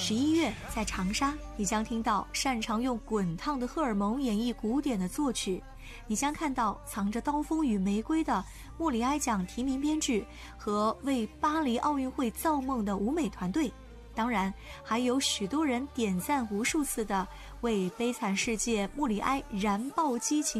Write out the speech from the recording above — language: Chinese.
11月，在长沙，你将听到擅长用滚烫的荷尔蒙演绎古典的作曲，你将看到藏着刀锋与玫瑰的莫里埃奖提名编剧和为巴黎奥运会造梦的舞美团队。当然，还有许多人点赞无数次的为《悲惨世界》莫里埃燃爆激情